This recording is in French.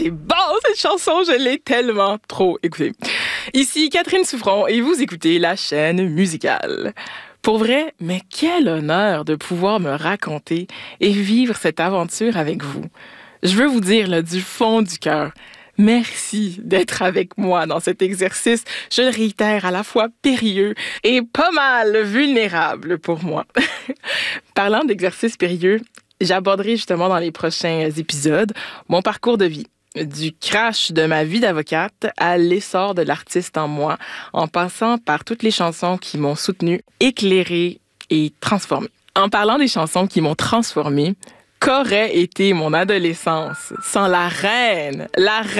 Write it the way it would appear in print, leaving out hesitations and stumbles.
c'est bon, cette chanson, je l'ai tellement trop écoutée. Ici Catherine Souffron et vous écoutez la chaîne musicale. Pour vrai, mais quel honneur de pouvoir me raconter et vivre cette aventure avec vous. Je veux vous dire là, du fond du cœur, merci d'être avec moi dans cet exercice, je le réitère, à la fois périlleux et pas mal vulnérable pour moi. Parlant d'exercice périlleux, j'aborderai justement dans les prochains épisodes mon parcours de vie. Du crash de ma vie d'avocate à l'essor de l'artiste en moi, en passant par toutes les chansons qui m'ont soutenue, éclairée et transformée. En parlant des chansons qui m'ont transformée, qu'aurait été mon adolescence sans la reine